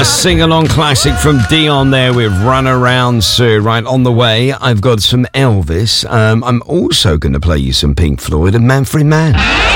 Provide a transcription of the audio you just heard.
sing-along classic from Dion there with Run Around Sue. Right, on the way, I've got some Elvis. I'm also going to play you some Pink Floyd and Manfred Mann.